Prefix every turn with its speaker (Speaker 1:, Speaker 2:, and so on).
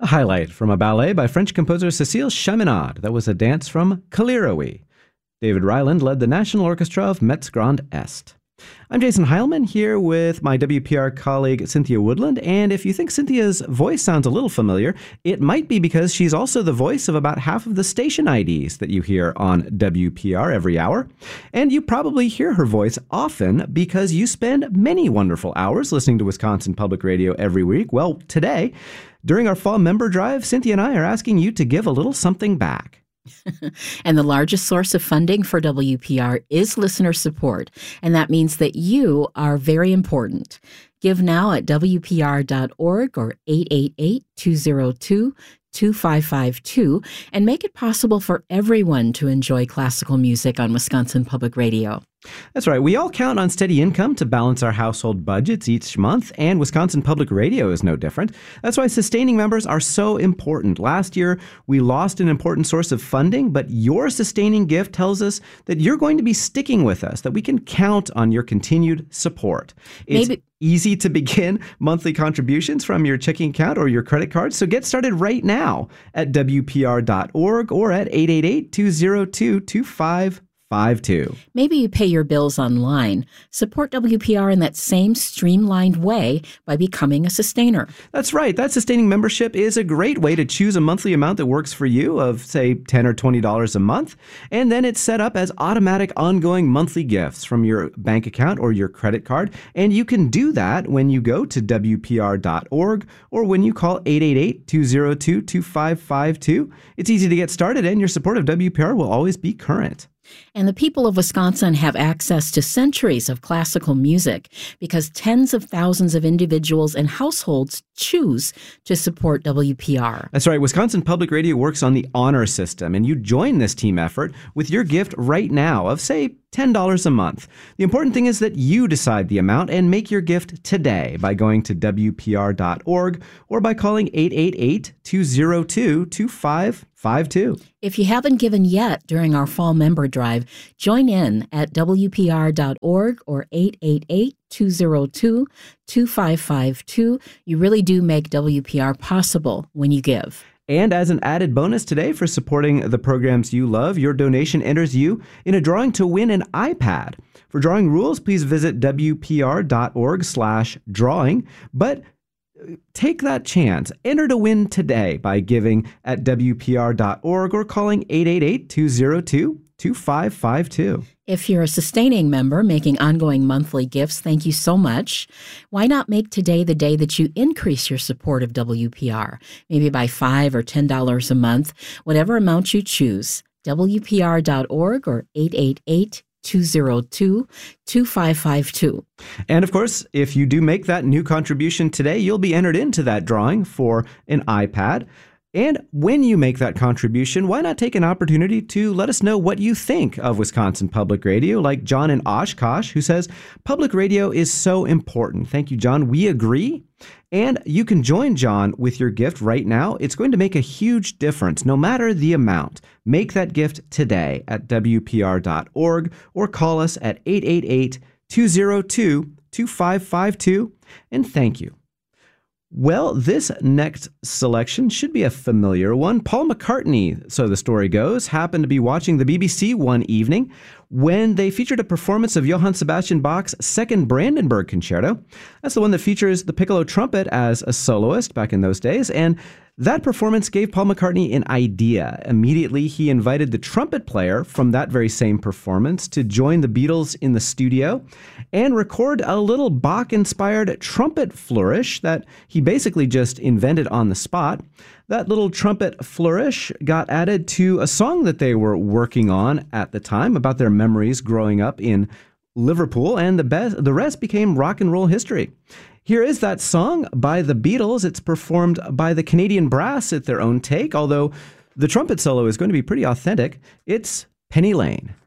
Speaker 1: A highlight from a ballet by French composer Cécile Chaminade. That was a dance from Kalirawi. David Ryland led the National Orchestra of Metz Grand Est. I'm Jason Heilman here with my WPR colleague Cynthia Woodland, and if you think Cynthia's voice sounds a little familiar, it might be because she's also the voice of about half of the station IDs that you hear on WPR every hour. And you probably hear her voice often because you spend many wonderful hours listening to Wisconsin Public Radio every week. Well, today, during our fall member drive, Cynthia and I are asking you to give a little something back.
Speaker 2: And the largest source of funding for WPR is listener support, and that means that you are very important. Give now at WPR.org or 888-202-2552 and make it possible for everyone to enjoy classical music on Wisconsin Public Radio.
Speaker 1: That's right. We all count on steady income to balance our household budgets each month, and Wisconsin Public Radio is no different. That's why sustaining members are so important. Last year, we lost an important source of funding, but your sustaining gift tells us that you're going to be sticking with us, that we can count on your continued support. It's easy to begin monthly contributions from your checking account or your credit card, so get started right now at WPR.org or at 888-202-2552.
Speaker 2: Maybe you pay your bills online. Support WPR in that same streamlined way by becoming a sustainer.
Speaker 1: That's right. That sustaining membership is a great way to choose a monthly amount that works for you of, say, $10 or $20 a month. And then it's set up as automatic ongoing monthly gifts from your bank account or your credit card. And you can do that when you go to WPR.org or when you call 888-202-2552. It's easy to get started, and your support of WPR will always be current.
Speaker 2: And the people of Wisconsin have access to centuries of classical music because tens of thousands of individuals and households choose to support WPR.
Speaker 1: That's right. Wisconsin Public Radio works on the honor system, and you join this team effort with your gift right now of, say, $10 a month. The important thing is that you decide the amount and make your gift today by going to WPR.org or by calling 888-202-2552.
Speaker 2: If you haven't given yet during our fall member drive, join in at WPR.org or 888-202-2552. You really do make WPR possible when you give.
Speaker 1: And as an added bonus today for supporting the programs you love, your donation enters you in a drawing to win an iPad. For drawing rules, please visit WPR.org/drawing. But take that chance. Enter to win today by giving at WPR.org or calling 888-202-2552.
Speaker 2: If you're a sustaining member making ongoing monthly gifts, thank you so much. Why not make today the day that you increase your support of WPR? Maybe by $5 or $10 a month, whatever amount you choose. WPR.org or 888-202-2552.
Speaker 1: And of course, if you do make that new contribution today, you'll be entered into that drawing for an iPad. And when you make that contribution, why not take an opportunity to let us know what you think of Wisconsin Public Radio, like John in Oshkosh, who says, public radio is so important. Thank you, John. We agree. And you can join John with your gift right now. It's going to make a huge difference, no matter the amount. Make that gift today at WPR.org or call us at 888-202-2552. And thank you. Well, this next selection should be a familiar one. Paul McCartney, so the story goes, happened to be watching the BBC one evening when they featured a performance of Johann Sebastian Bach's Second Brandenburg Concerto. That's the one that features the piccolo trumpet as a soloist back in those days, and that performance gave Paul McCartney an idea. Immediately, he invited the trumpet player from that very same performance to join the Beatles in the studio and record a little Bach-inspired trumpet flourish that he basically just invented on the spot. That little trumpet flourish got added to a song that they were working on at the time about their memories growing up in Liverpool, and the rest became rock and roll history. Here is that song by the Beatles. It's performed by the Canadian Brass at their own take, although the trumpet solo is going to be pretty authentic. It's Penny Lane.